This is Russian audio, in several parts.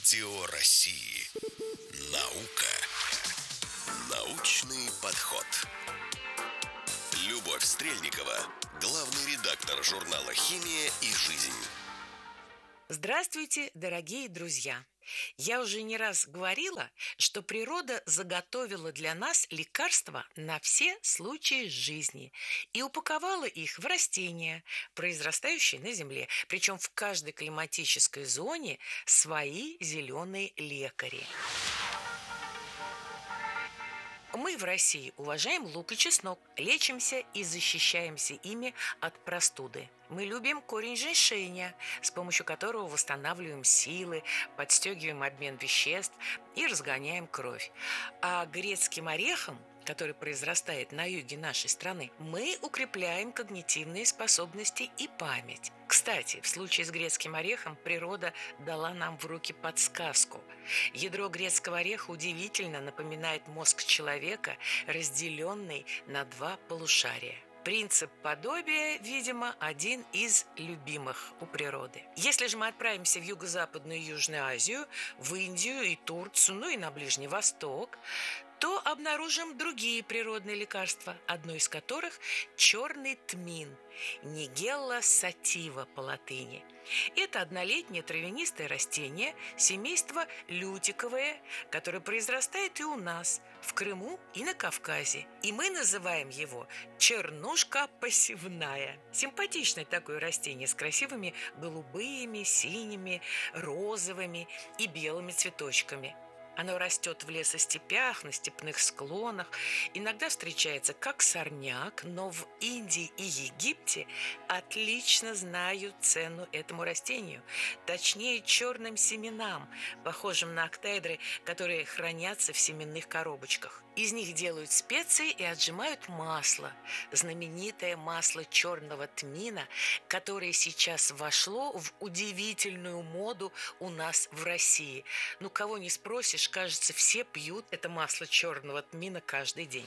Радио России. Наука. Научный подход. Любовь Стрельникова, главный редактор журнала «Химия и жизнь». Здравствуйте, дорогие друзья! Я уже не раз говорила, что природа заготовила для нас лекарства на все случаи жизни и упаковала их в растения, произрастающие на земле. Причем в каждой климатической зоне свои зеленые лекари. Мы в России уважаем лук и чеснок, лечимся и защищаемся ими от простуды. Мы любим корень женьшеня, с помощью которого восстанавливаем силы, подстегиваем обмен веществ и разгоняем кровь. А грецким орехом, который произрастает на юге нашей страны, мы укрепляем когнитивные способности и память. Кстати, в случае с грецким орехом природа дала нам в руки подсказку. Ядро грецкого ореха удивительно напоминает мозг человека, разделенный на два полушария. Принцип подобия, видимо, один из любимых у природы. Если же мы отправимся в Юго-Западную и Южную Азию, в Индию и Турцию, ну и на Ближний Восток, то обнаружим другие природные лекарства, одно из которых – черный тмин, нигелла сатива по латыни. Это однолетнее травянистое растение семейства лютиковое, которое произрастает и у нас, в Крыму и на Кавказе. И мы называем его чернушка посевная. Симпатичное такое растение с красивыми голубыми, синими, розовыми и белыми цветочками. Оно растет в лесостепях, на степных склонах, иногда встречается как сорняк, но в Индии и Египте отлично знают цену этому растению, точнее черным семенам, похожим на октаэдры, которые хранятся в семенных коробочках. Из них делают специи и отжимают масло, знаменитое масло черного тмина, которое сейчас вошло в удивительную моду у нас в России. Ну, кого не спросишь, кажется, все пьют это масло черного тмина каждый день.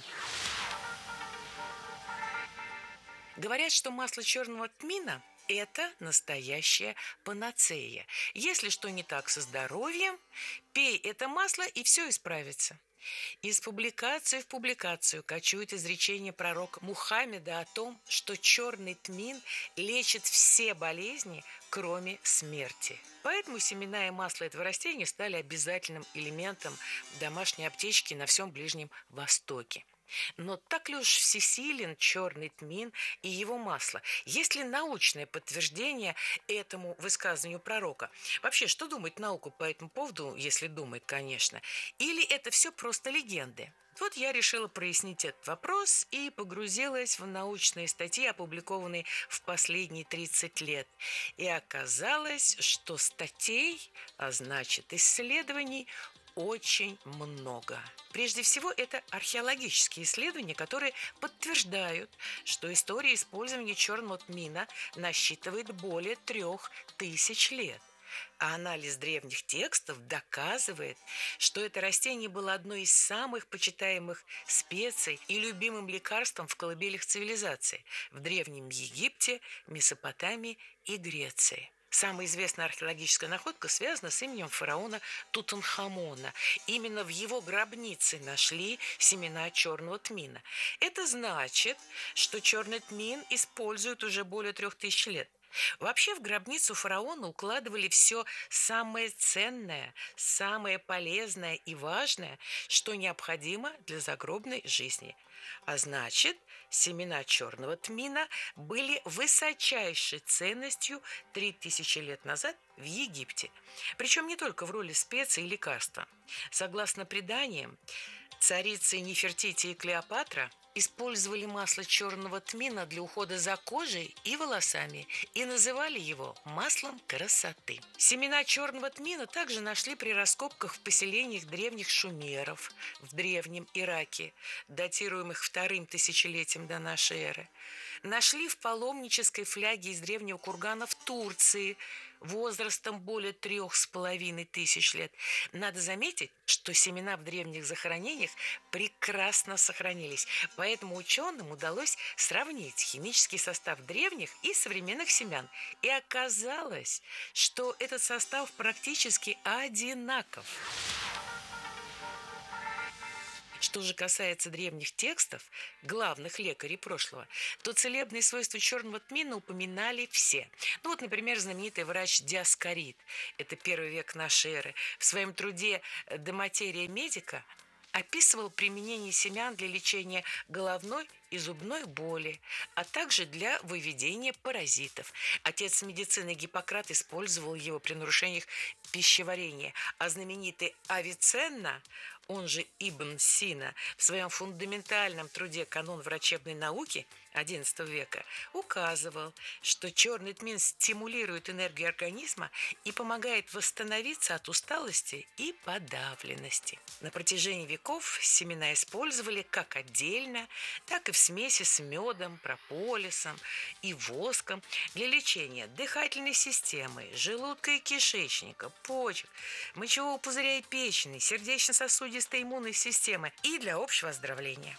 Говорят, что масло черного тмина – это настоящая панацея. Если что не так со здоровьем, пей это масло, и все исправится. Из публикации в публикацию кочует изречение пророка Мухаммеда о том, что черный тмин лечит все болезни, кроме смерти. Поэтому семена и масло этого растения стали обязательным элементом домашней аптечки на всем Ближнем Востоке. Но так ли уж всесилен черный тмин и его масло? Есть ли научное подтверждение этому высказыванию пророка? Вообще, что думает наука по этому поводу, если думает, конечно? Или это все просто легенды? Вот я решила прояснить этот вопрос и погрузилась в научные статьи, опубликованные в последние 30 лет. И оказалось, что статей, а значит исследований, очень много. Прежде всего, это археологические исследования, которые подтверждают, что история использования черного тмина насчитывает более 3000 лет. А анализ древних текстов доказывает, что это растение было одной из самых почитаемых специй и любимым лекарством в колыбелях цивилизации в Древнем Египте, Месопотамии и Греции. Самая известная археологическая находка связана с именем фараона Тутанхамона. Именно в его гробнице нашли семена черного тмина. Это значит, что черный тмин используют уже более 3000 лет. Вообще в гробницу фараона укладывали все самое ценное, самое полезное и важное, что необходимо для загробной жизни. А значит, семена черного тмина были высочайшей ценностью 3000 лет назад в Египте. Причем не только в роли специй и лекарства. Согласно преданиям, царицы Нефертити и Клеопатра использовали масло черного тмина для ухода за кожей и волосами и называли его маслом красоты. Семена черного тмина также нашли при раскопках в поселениях древних шумеров в Древнем Ираке, датируемых вторым тысячелетием до нашей эры. Нашли в паломнической фляге из древнего кургана в Турции, возрастом более 3500 лет. Надо заметить, что семена в древних захоронениях прекрасно сохранились, поэтому ученым удалось сравнить химический состав древних и современных семян. И оказалось, что этот состав практически одинаков. Что же касается древних текстов, главных лекарей прошлого, то целебные свойства черного тмина упоминали все. Ну вот, например, знаменитый врач Диаскорид, это 1 век нашей эры, в своем труде «De materia medica» описывал применение семян для лечения головной и зубной боли, а также для выведения паразитов. Отец медицины Гиппократ использовал его при нарушениях пищеварения, а знаменитый Авиценна, он же Ибн Сина, в своем фундаментальном труде «Канон врачебной науки» XI века указывал, что черный тмин стимулирует энергию организма и помогает восстановиться от усталости и подавленности. На протяжении веков семена использовали как отдельно, так и в смеси с медом, прополисом и воском для лечения дыхательной системы, желудка и кишечника, почек, мочевого пузыря и печени, сердечно-сосудистой иммунной системы и для общего оздоровления.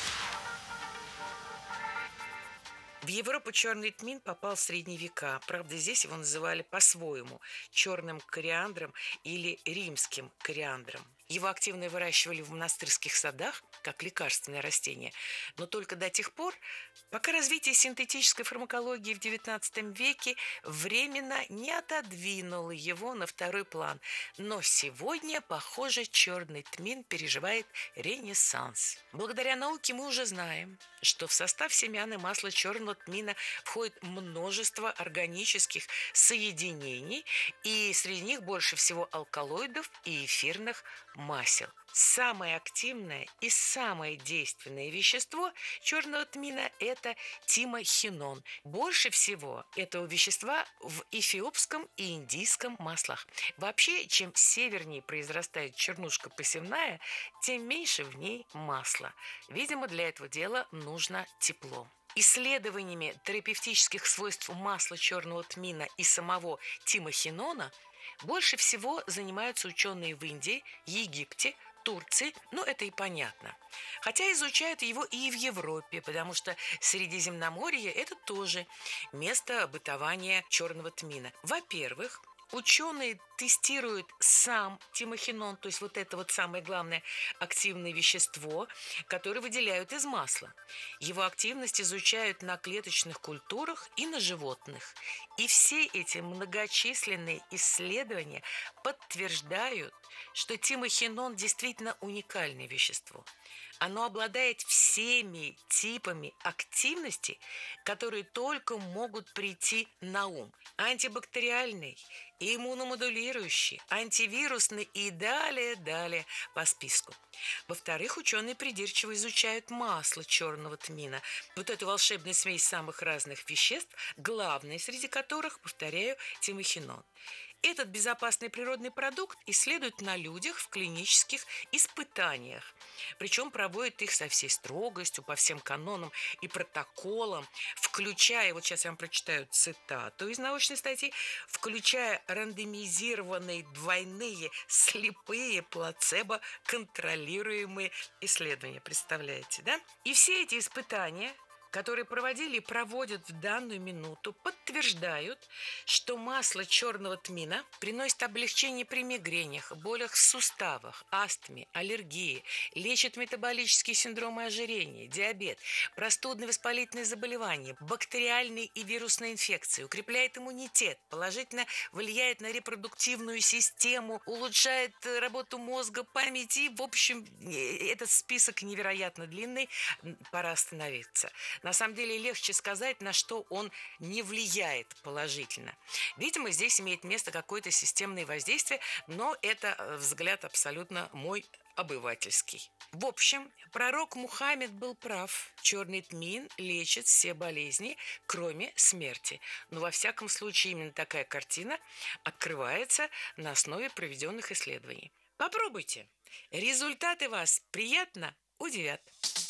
В Европу черный тмин попал в средние века. Правда, здесь его называли по-своему – черным кориандром или римским кориандром. Его активно выращивали в монастырских садах, как лекарственное растение, но только до тех пор, пока развитие синтетической фармакологии в XIX веке временно не отодвинуло его на второй план. Но сегодня, похоже, черный тмин переживает ренессанс. Благодаря науке мы уже знаем, что в состав семян и масла черного тмина входит множество органических соединений, и среди них больше всего алкалоидов и эфирных масел. Самое активное и самое действенное вещество черного тмина – это тимохинон. Больше всего этого вещества в эфиопском и индийском маслах. Вообще, чем севернее произрастает чернушка посевная, тем меньше в ней масла. Видимо, для этого дела нужно тепло. Исследованиями терапевтических свойств масла черного тмина и самого тимохинона больше всего занимаются ученые в Индии, Египте, Турции, ну это и понятно. Хотя изучают его и в Европе, потому что Средиземноморье – это тоже место бытования черного тмина. Во-первых, ученые тестируют сам тимохинон, то есть вот это вот самое главное активное вещество, которое выделяют из масла. Его активность изучают на клеточных культурах и на животных. И все эти многочисленные исследования подтверждают, что тимохинон действительно уникальное вещество. Оно обладает всеми типами активности, которые только могут прийти на ум. Антибактериальный, иммуномодулирующий, антивирусный и далее по списку. Во-вторых, ученые придирчиво изучают масло черного тмина. Вот эту волшебную смесь самых разных веществ, главное среди которых, повторяю, тимохинон. Этот безопасный природный продукт исследуют на людях в клинических испытаниях. Причем проводят их со всей строгостью, по всем канонам и протоколам, включая, вот сейчас я вам прочитаю цитату из научной статьи, включая рандомизированные двойные слепые плацебо-контролируемые исследования. Представляете, да? И все эти испытания, которые проводили и проводят в данную минуту, подтверждают, что масло черного тмина приносит облегчение при мигренях, болях в суставах, астме, аллергии, лечит метаболические синдромы ожирения, диабет, простудные воспалительные заболевания, бактериальные и вирусные инфекции, укрепляет иммунитет, положительно влияет на репродуктивную систему, улучшает работу мозга, памяти. В общем, этот список невероятно длинный, пора остановиться. На самом деле легче сказать, на что он не влияет положительно. Видимо, здесь имеет место какое-то системное воздействие, но это взгляд абсолютно мой обывательский. В общем, пророк Мухаммед был прав. Черный тмин лечит все болезни, кроме смерти. Но во всяком случае именно такая картина открывается на основе проведенных исследований. Попробуйте. Результаты вас приятно удивят.